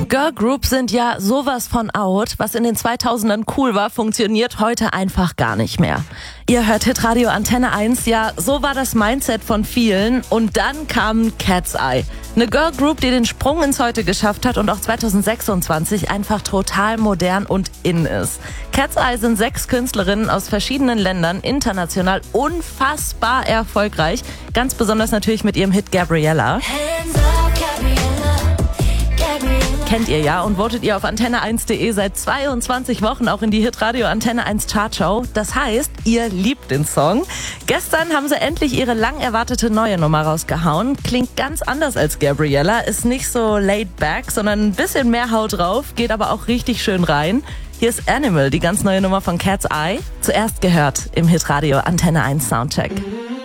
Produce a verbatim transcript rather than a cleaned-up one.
Girlgroups sind ja sowas von out. Was in den zweitausendern cool war, funktioniert heute einfach gar nicht mehr. Ihr hört Hitradio Antenne eins. Ja, so war das Mindset von vielen. Und dann kam Cat's Eye. Eine Girlgroup, die den Sprung ins Heute geschafft hat und auch zweitausendsechsundzwanzig einfach total modern und in ist. Cat's Eye sind sechs Künstlerinnen aus verschiedenen Ländern, international unfassbar erfolgreich. Ganz besonders natürlich mit ihrem Hit Gabriella. Kennt ihr ja und votet ihr auf antenne eins punkt de seit zweiundzwanzig Wochen auch in die Hitradio Antenne eins Chartshow. Das heißt, ihr liebt den Song. Gestern haben sie endlich ihre lang erwartete neue Nummer rausgehauen. Klingt ganz anders als Gabriella, ist nicht so laid back, sondern ein bisschen mehr Haut drauf, geht aber auch richtig schön rein. Hier ist Animal, die ganz neue Nummer von Cat's Eye. Zuerst gehört im Hitradio Antenne eins Soundcheck.